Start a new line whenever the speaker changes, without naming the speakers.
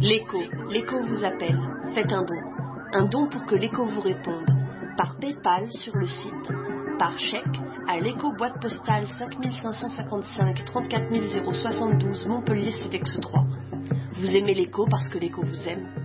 L'écho vous appelle. Faites un don. Un don pour que l'écho vous réponde. Par PayPal sur le site. Par chèque à l'écho boîte postale 5555 34 072 Montpellier Cedex 3. Vous aimez l'écho parce que l'écho vous aime.